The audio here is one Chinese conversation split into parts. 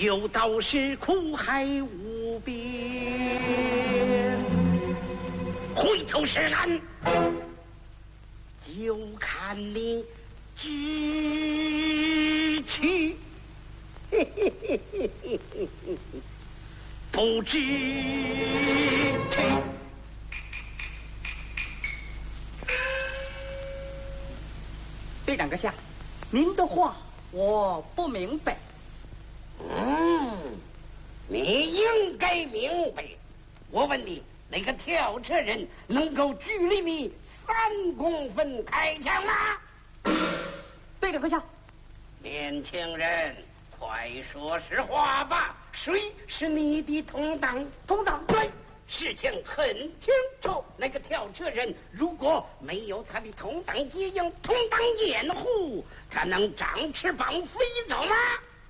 有道是苦海无边，回头是岸，就看你知趣，不知趣。 队长阁下，您的话我不明白。 你应该明白。我问你，那个跳车人能够距离你3公分开枪吗？ 队长阁下， 年轻人，快说实话吧，谁是你的同党？ 同党。 对，事情很清楚。那个跳车人如果没有他的同党接应、同党掩护，他能长翅膀飞走吗？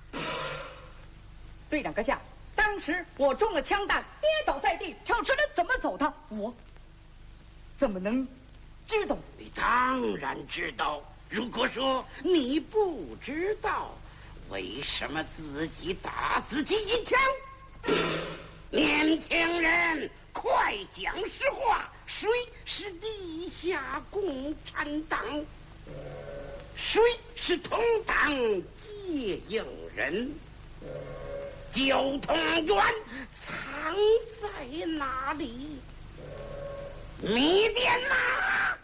队长阁下，当时我中了枪弹，跌倒在地，跳车人怎么走的？我怎么能知道？ 你当然知道。如果说你不知道，为什么自己打自己一枪？年轻人，快讲实话，谁是地下共产党？谁是同党接应人？交通员藏在哪里？米店哪？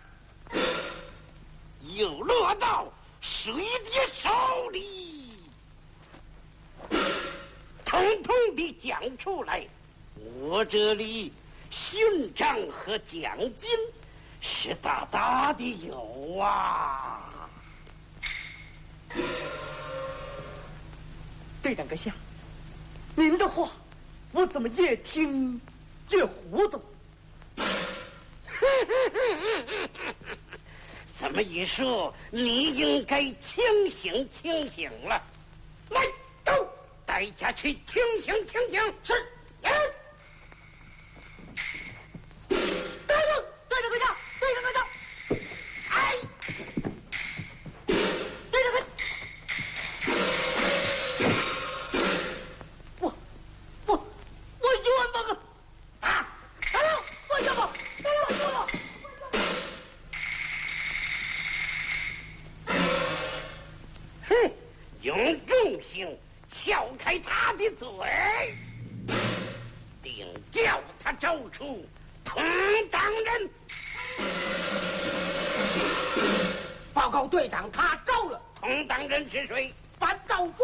又落到谁的手里？统统地讲出来！我这里勋章和奖金是大大的有啊！ 队长阁下，您的话我怎么越听越糊涂？ 这么一说，你应该清醒了。来，走，带下去清醒。是。 队长阁下，哎，队长阁下，我冤枉啊！我冤枉！ 哼，用重刑撬开他的嘴，定叫他找出同党人。 报告队长，他招了。 同党人是谁？ 反盗匪